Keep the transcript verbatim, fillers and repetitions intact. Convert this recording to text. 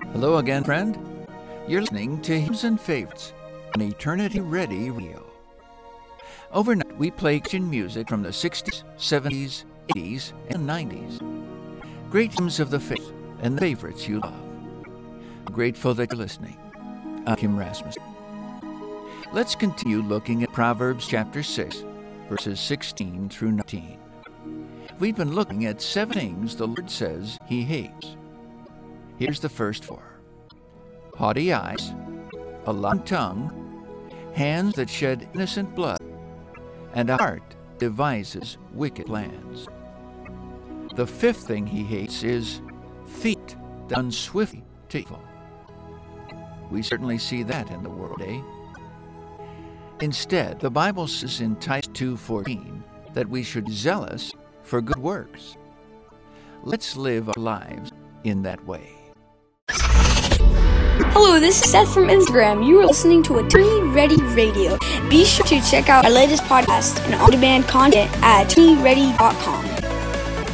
Hello again, friend. You're listening to Hymns and Favorites on Eternity Ready Radio. Overnight, we play Christian music from the sixties, seventies, eighties, and nineties. Great hymns of the faith and the favorites you love. I'm grateful that you're listening. I'm Kim Rasmussen. Let's continue looking at Proverbs chapter six, verses sixteen through nineteen. We've been looking at seven things the Lord says He hates. Here's the first four. Haughty eyes, a long tongue, hands that shed innocent blood, and a heart devises wicked plans. The fifth thing He hates is feet that run swiftly to evil. We certainly see that in the world, eh? Instead, the Bible says in Titus two fourteen that we should be zealous for good works. Let's live our lives in that way. Hello, this is Seth from Instagram. You are listening to Eternity Ready Radio. Be sure to check out our latest podcast and on-demand content at eternity ready dot com.